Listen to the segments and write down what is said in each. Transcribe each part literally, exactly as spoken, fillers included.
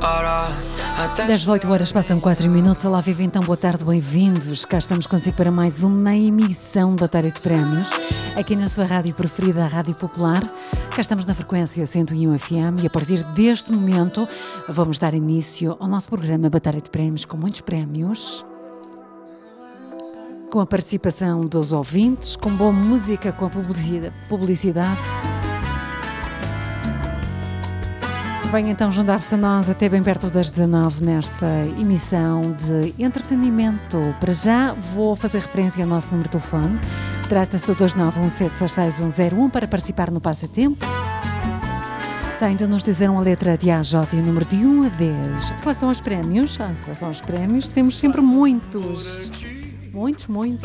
Das dezoito horas passam quatro minutos. Olá, viva, então, boa tarde, bem-vindos. Cá estamos consigo para mais uma emissão da Batalha de Prémios, aqui na sua rádio preferida, a Rádio Popular. Cá estamos na frequência cento e um F M e a partir deste momento vamos dar início ao nosso programa Batalha de Prémios, com muitos prémios, com a participação dos ouvintes, com boa música, com a publicidade. Venha então juntar-se a nós até bem perto das dezanove nesta emissão de entretenimento. Para já vou fazer referência ao nosso número de telefone. Trata-se do dois nove um sete seis seis um zero um para participar no passatempo. Tem de nos dizer uma letra de A a J e o número de um a dez. Em relação aos prémios, em relação aos prémios, temos sempre muitos. Muitos, muitos.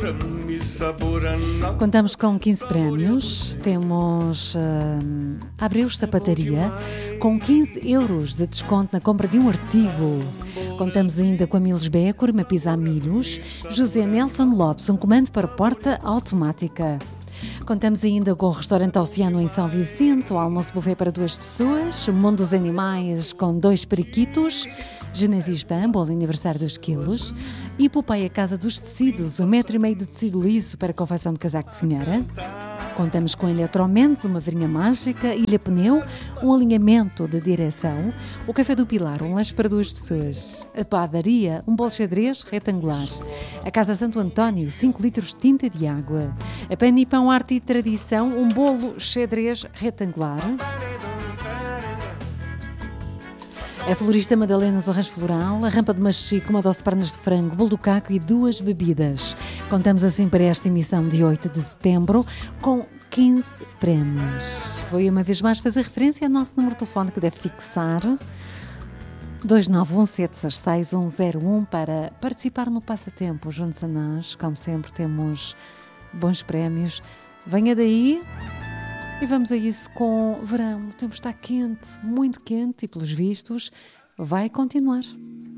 Contamos com quinze prémios. Temos uh, Abreus Sapataria com quinze euros de desconto na compra de um artigo. Contamos ainda com a Milos Becor, uma pizza a milhos. José Nelson Lopes, um comando para porta automática. Contamos ainda com o restaurante Oceano em São Vicente, o almoço buffet para duas pessoas, o Mundo dos Animais com dois periquitos, Genesis Pan, bolo aniversário dos quilos, e Popeia Casa dos Tecidos, um metro e meio de tecido liso para confecção de casaco de senhora. Contamos com Eletromendes, uma varinha mágica, Ilha Pneu, um alinhamento de direção, o Café do Pilar, um lanche para duas pessoas, a padaria, um bolo xadrez retangular, a Casa Santo António, cinco litros de tinta de água, a Pão e Pão Arte e Tradição, um bolo xadrez retangular, a Florista Madalenas, o rancho floral, a Rampa de Machico, uma doce de pernas de frango, bolo do caco e duas bebidas. Contamos assim para esta emissão de oito de setembro com quinze prémios. Foi uma vez mais fazer referência ao nosso número de telefone que deve fixar dois nove um sete seis seis um zero um para participar no passatempo. Juntos a nós, como sempre, temos bons prémios. Venha daí. E vamos a isso com verão. O tempo está quente, muito quente e, pelos vistos, vai continuar.